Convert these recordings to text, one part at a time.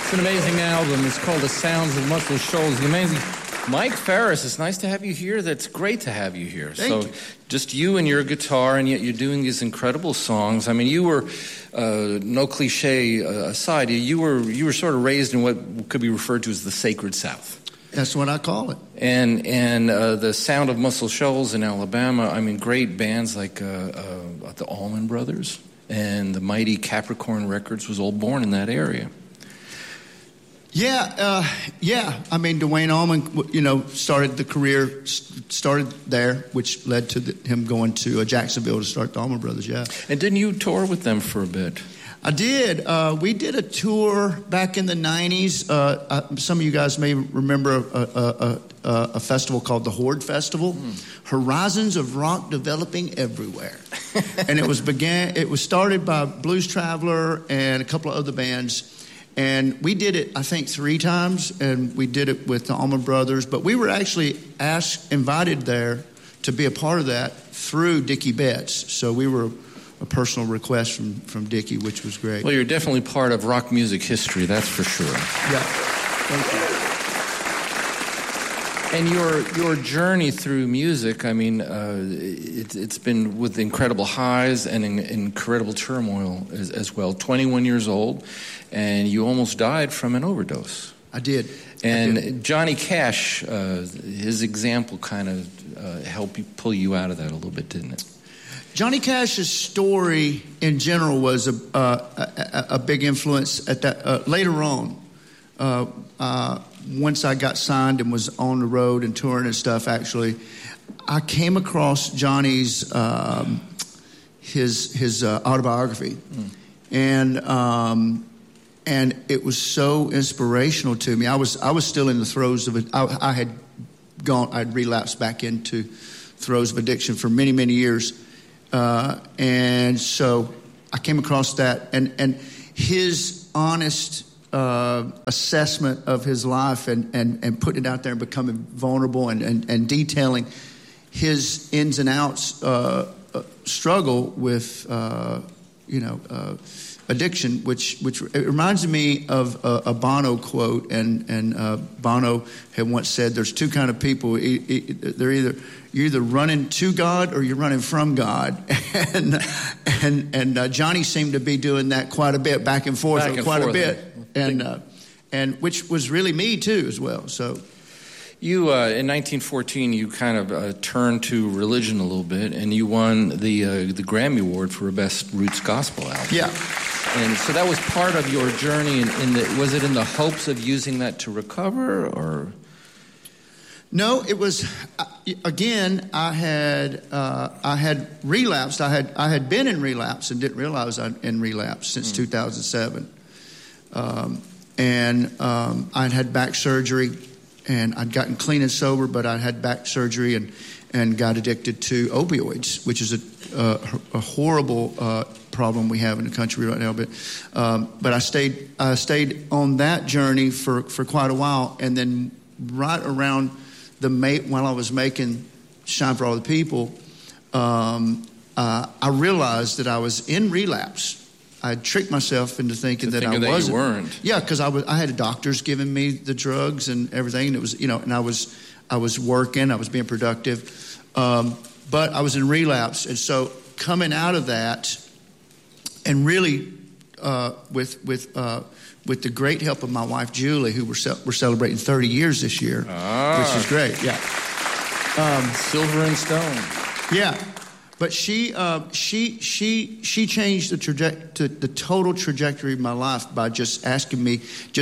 It's an amazing album. It's called The Sounds of Muscle Shoals. The amazing Mike Farris, it's nice to have you here. That's great to have you here. Thank you. Just you and your guitar, and yet you're doing these incredible songs. I mean, you were, no cliche aside, you were sort of raised in what could be referred to as the Sacred South. That's what I call it. And the Sound of Muscle Shoals in Alabama, I mean, great bands like the Allman Brothers and the mighty Capricorn Records was all born in that area. Yeah. I mean, Duane Allman, started the career, started there, which led to him going to Jacksonville to start the Allman Brothers, yeah. And didn't you tour with them for a bit? I did. We did a tour back in the 90s. Some of you guys may remember a festival called the Horde Festival. Horizons of Rock Developing Everywhere. And it was started by Blues Traveler and a couple of other bands. And we did it, I think, 3 times, and we did it with the Allman Brothers. But we were actually invited there to be a part of that through Dickie Betts. So we were a personal request from Dickie, which was great. Well, you're definitely part of rock music history, that's for sure. Yeah, thank you. And your journey through music, I mean, it's been with incredible highs and incredible turmoil as well. 21 years old, and you almost died from an overdose. I did. And Johnny Cash, his example kind of helped pull you out of that a little bit, didn't it? Johnny Cash's story in general was a big influence at that. Later on, once I got signed and was on the road and touring and stuff, actually, I came across Johnny's his autobiography, and it was so inspirational to me. I was still in the throes of it. I'd relapsed back into throes of addiction for many, many years. And so I came across that, and his honest assessment of his life and putting it out there and becoming vulnerable and detailing his ins and outs struggle with addiction, which it reminds me of a Bono quote, and Bono had once said, "There's 2 kind of people. You're either running to God or you're running from God," and Johnny seemed to be doing that quite a bit, back and forth, a bit, and which was really me too as well. So. You, in 1914, you kind of turned to religion a little bit, and you won the Grammy Award for Best Roots Gospel Album. Yeah. And so that was part of your journey. Was it in the hopes of using that to recover, or? No, it was. Again, I had relapsed. I had been in relapse and didn't realize I'd in relapse since 2007. I'd had back surgery. And I'd gotten clean and sober, but I had back surgery and got addicted to opioids, which is a horrible problem we have in the country right now. But I stayed on that journey for quite a while, and then right around while I was making Shine for All the People, I realized that I was in relapse. I tricked myself into thinking that I wasn't. You weren't. Yeah, because I had doctors giving me the drugs and everything, and it was and I was working, I was being productive, but I was in relapse, and so coming out of that, and really with the great help of my wife Julie, who we're celebrating 30 years this year, which is great. Yeah, Silver and Stone. Yeah. But she changed the total trajectory of my life by just asking me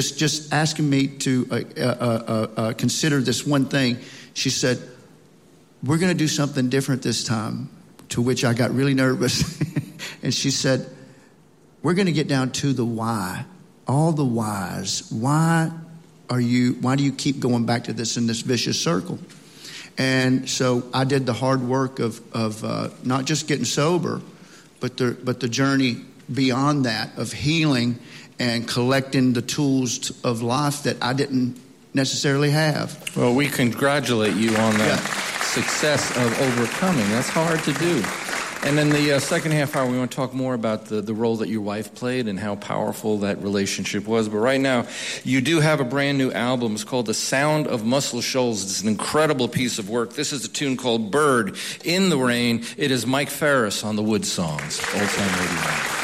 to consider this one thing. She said, "We're going to do something different this time." To which I got really nervous, and she said, "We're going to get down to the why, all the whys. Why do you keep going back to this in this vicious circle?" And so I did the hard work of not just getting sober, but the journey beyond that of healing and collecting the tools of life that I didn't necessarily have. Well, we congratulate you on that success of overcoming. That's hard to do. And in the second half hour, we want to talk more about the role that your wife played and how powerful that relationship was. But right now, you do have a brand new album. It's called The Sound of Muscle Shoals. It's an incredible piece of work. This is a tune called Bird in the Rain. It is Mike Farris on the Wood Songs, Old Time Radio.